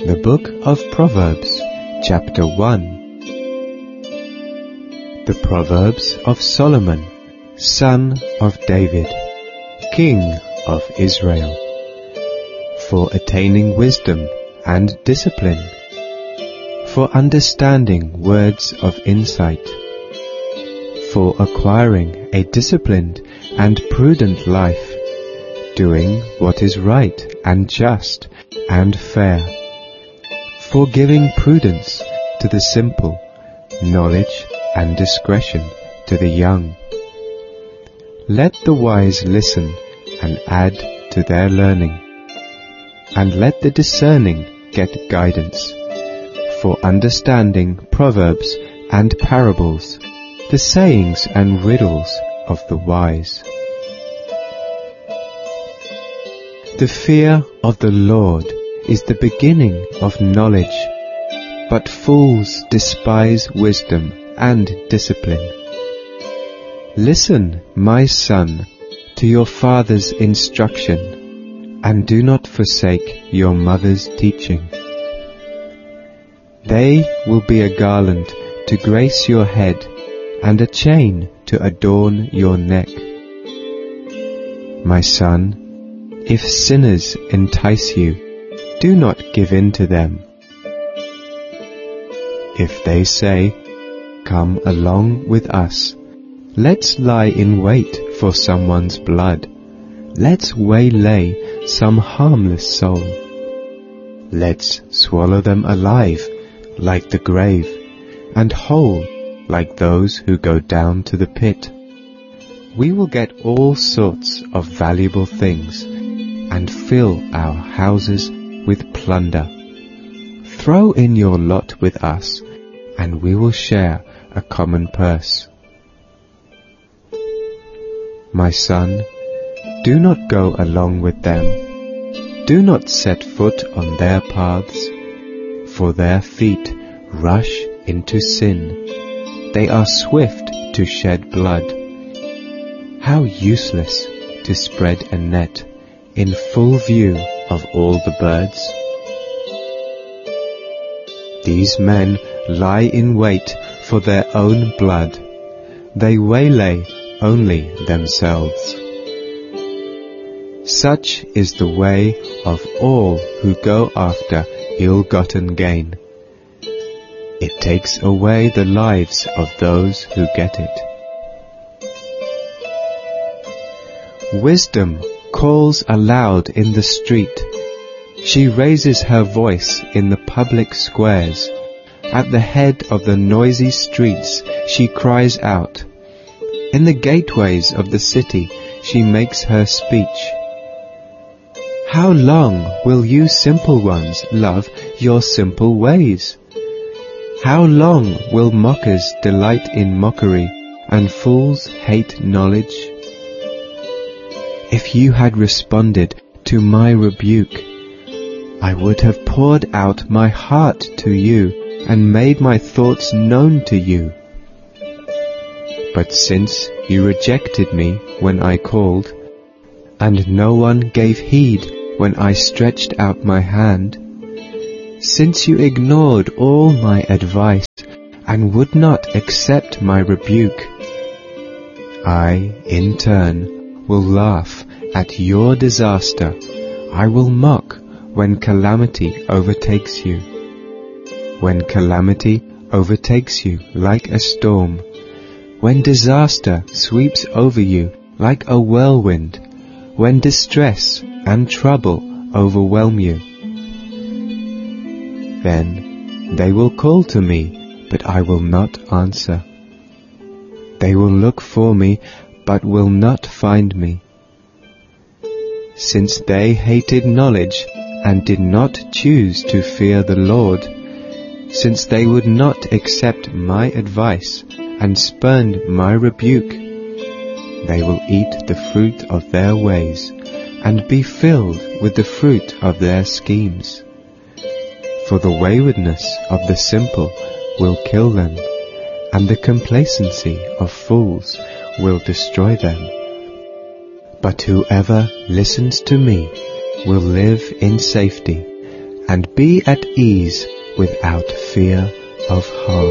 The Book of Proverbs, Chapter 1. The Proverbs of Solomon, son of David, king of Israel, for attaining wisdom and discipline, for understanding words of insight, for acquiring a disciplined and prudent life, doing what is right and just and fair, for giving prudence to the simple, knowledge and discretion to the young. Let the wise listen and add to their learning, and let the discerning get guidance, for understanding proverbs and parables, the sayings and riddles of the wise. The fear of the Lord is the beginning of knowledge, but fools despise wisdom and discipline. Listen, my son, to your father's instruction, and do not forsake your mother's teaching. They will be a garland to grace your head, and a chain to adorn your neck. My son, if sinners entice you, do not give in to them. If they say, "Come along with us, let's lie in wait for someone's blood, let's waylay some harmless soul, let's swallow them alive like the grave, and whole like those who go down to the pit. We will get all sorts of valuable things, and fill our houses with plunder. Throw in your lot with us, and we will share a common purse." My son, do not go along with them. Do not set foot on their paths, for their feet rush into sin. They are swift to shed blood. How useless to spread a net in full view of all the birds. These men lie in wait for their own blood. They waylay only themselves. Such is the way of all who go after ill-gotten gain. It takes away the lives of those who get it. Wisdom calls aloud in the street. She raises her voice in the public squares. At the head of the noisy streets she cries out. In the gateways of the city she makes her speech. How long will you simple ones love your simple ways? How long will mockers delight in mockery, and fools hate knowledge? If you had responded to my rebuke, I would have poured out my heart to you, and made my thoughts known to you. But since you rejected me when I called, and no one gave heed when I stretched out my hand, since you ignored all my advice and would not accept my rebuke, I, in turn, will laugh at your disaster. I will mock when calamity overtakes you. When calamity overtakes you like a storm, when disaster sweeps over you like a whirlwind, when distress and trouble overwhelm you. Then they will call to me, but I will not answer. They will look for me, but will not find me. Since they hated knowledge and did not choose to fear the Lord, since they would not accept my advice and spurned my rebuke, they will eat the fruit of their ways and be filled with the fruit of their schemes. For the waywardness of the simple will kill them, and the complacency of fools will destroy them. But whoever listens to me will live in safety, and be at ease without fear of harm.